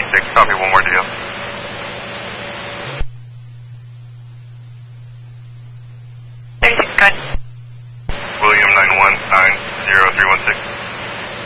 916, copy, one more deal. Good. William 9190316.